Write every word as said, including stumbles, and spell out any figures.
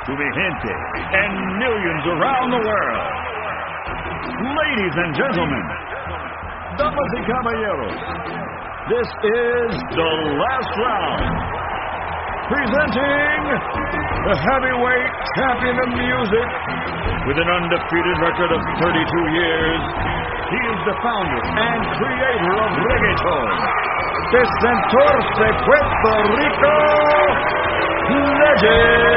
to mi gente and millions around the world. Ladies and gentlemen, damas y caballeros, this is the last round. Presenting the heavyweight champion of music with an undefeated record of thirty-two years. He is the founder and creator of reggaeton, the Santurce, Puerto Rico legend.